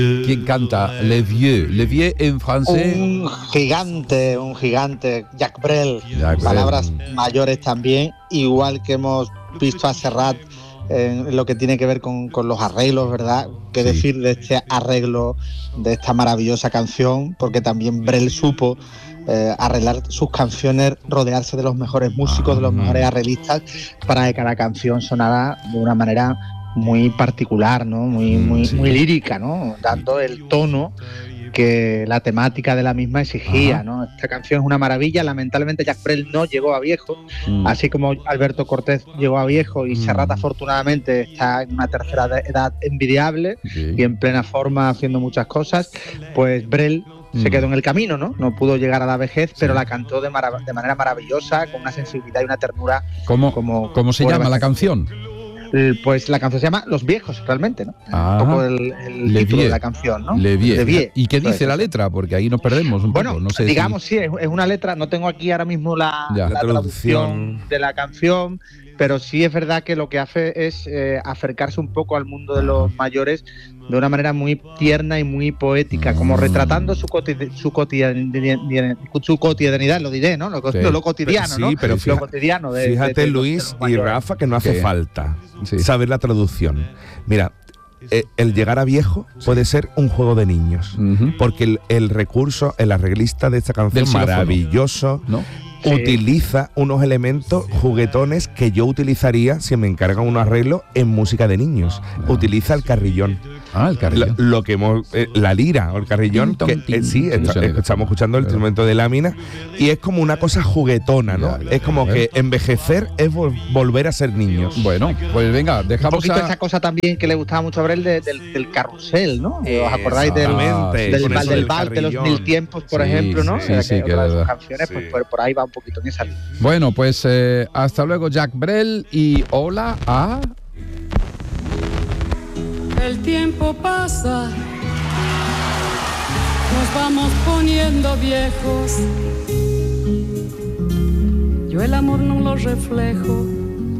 ¿Quién canta? Le Vieux en francés. Un gigante, Jacques Brel. Jacques Brel. Palabras mayores también, igual que hemos visto a Serrat en lo que tiene que ver con los arreglos, ¿verdad? ¿Qué decir de este arreglo, de esta maravillosa canción? Porque también Brel supo arreglar sus canciones, rodearse de los mejores músicos, de los mejores arreglistas, para que cada canción sonara de una manera muy particular, ¿no? Muy lírica, ¿no? Dando el tono que la temática de la misma exigía, ¿no? Esta canción es una maravilla. Lamentablemente Jacques Brel no llegó a viejo, así como Alberto Cortés llegó a viejo, y Serrat afortunadamente está en una tercera edad envidiable y en plena forma haciendo muchas cosas. Pues Brel se quedó en el camino, ¿no? No pudo llegar a la vejez, pero la cantó de manera maravillosa, con una sensibilidad y una ternura. ¿Cómo se llama la canción? Pues la canción se llama Los Viejos, realmente, ¿no? Un poco el título de la canción, ¿no? Le Vieux. ¿Y qué dice la letra? Porque ahí nos perdemos un poco. No sé digamos, sí, es una letra, no tengo aquí ahora mismo la traducción de la canción, pero sí es verdad que lo que hace es acercarse un poco al mundo de los mayores de una manera muy tierna y muy poética, como retratando su cotidianidad, lo diré, ¿no? Lo cotidiano, ¿no? Sí, pero lo cotidiano fíjate, Luis y Rafa, que no hace falta saber la traducción. Mira, el llegar a viejo puede ser un juego de niños, porque el recurso, el arreglista de esta canción, maravilloso, ¿no? Utiliza unos elementos juguetones que yo utilizaría si me encargan un arreglo en música de niños. Utiliza el carrillón. El carrillón. Lo que hemos, la lira o el carrillón, estamos escuchando el instrumento de lámina, y es como una cosa juguetona, ¿no? Es como que envejecer es volver a ser niños. Bueno, pues venga, dejamos un poquito esa cosa también que le gustaba mucho a Brel del carrusel, ¿no? ¿Os acordáis del vals de los Mil Tiempos, por ejemplo, ¿no? Sí, que otra de sus canciones, pues por ahí va un poquito en esa línea. Bueno, pues hasta luego, Jacques Brel, y hola a... El tiempo pasa, nos vamos poniendo viejos. Yo el amor no lo reflejo,